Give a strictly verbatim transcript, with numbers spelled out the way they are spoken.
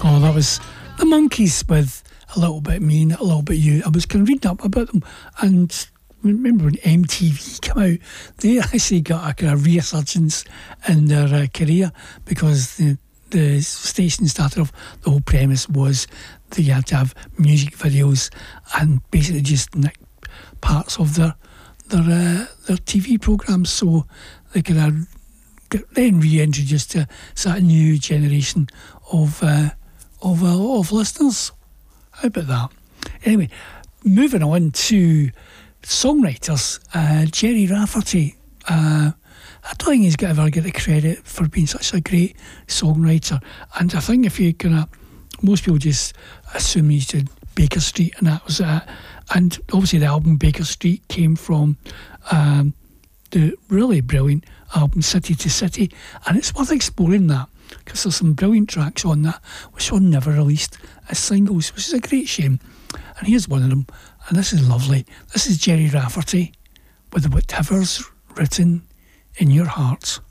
Oh, that was the Monkees with A Little Bit of Me and A Little Bit of You. I was kind of reading up about them, and remember when M T V came out, they actually got a kind of resurgence in their uh, career, because the the station started off, the whole premise was that you had to have music videos and basically just nick parts of their their uh, their T V programmes, so they could have then reintroduced a sort of new generation of uh, of uh, of listeners. How about that? Anyway, moving on to songwriters, uh, Gerry Rafferty. Uh, I don't think he's got ever get the credit for being such a great songwriter, and I think if you kind of, most people just assume he did Baker Street, and that was it. And obviously the album Baker Street came from um, the really brilliant album City to City, and it's worth exploring that, because there's some brilliant tracks on that which were never released as singles, which is a great shame. And here's one of them, and this is lovely. This is Gerry Rafferty with Whatever's Written in Your Heart.